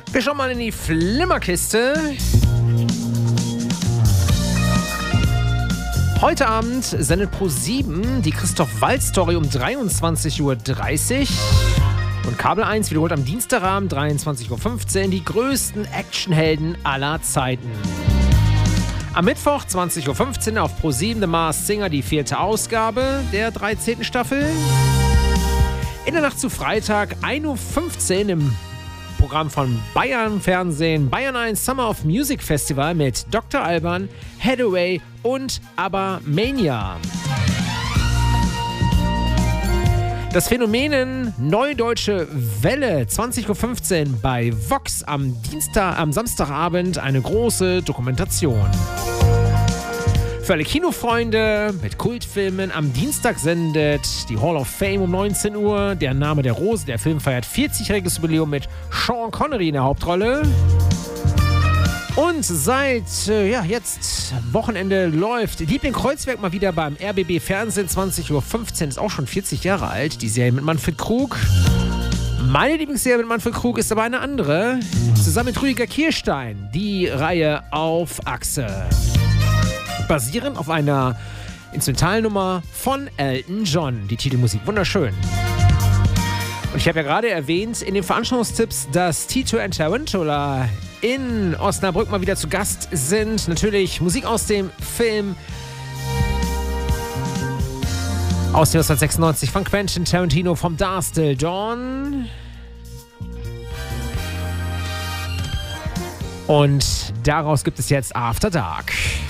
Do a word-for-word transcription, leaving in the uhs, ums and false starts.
Wir schauen mal in die Flimmerkiste. Heute Abend sendet ProSieben die Christoph-Waltz-Story um dreiundzwanzig Uhr dreißig. Und Kabel eins wiederholt am Dienstagabend dreiundzwanzig Uhr fünfzehn die größten Actionhelden aller Zeiten. Am Mittwoch zwanzig Uhr fünfzehn auf ProSieben The Masked Singer die vierte Ausgabe der dreizehnten Staffel. In der Nacht zu Freitag ein Uhr fünfzehn im Programm von Bayern Fernsehen, Bayern eins Summer of Music Festival mit Doktor Alban, Hathaway und ABBA Mania. Das Phänomen Neudeutsche Welle, zwanzig Uhr fünfzehn bei Vox am Dienstag, am Samstagabend eine große Dokumentation. Für alle Kinofreunde mit Kultfilmen am Dienstag sendet die Hall of Fame um neunzehn Uhr Der Name der Rose. Der Film feiert vierzigjähriges Jubiläum mit Sean Connery in der Hauptrolle. Und seit äh, ja, jetzt Wochenende läuft Liebling Kreuzberg mal wieder beim R B B Fernsehen. zwanzig Uhr fünfzehn ist auch schon vierzig Jahre alt. Die Serie mit Manfred Krug. Meine Lieblingsserie mit Manfred Krug ist aber eine andere. Zusammen mit Rüdiger Kirstein. Die Reihe Auf Achse. Basierend auf einer Instrumentalnummer von Elton John. Die Titelmusik wunderschön. Und ich habe ja gerade erwähnt in den Veranstaltungstipps, dass Tito und Tarantula in Osnabrück mal wieder zu Gast sind. Natürlich Musik aus dem Film aus neunzehnhundertsechsundneunzig von Quentin Tarantino, From Dusk Till Dawn. Und daraus gibt es jetzt After Dark.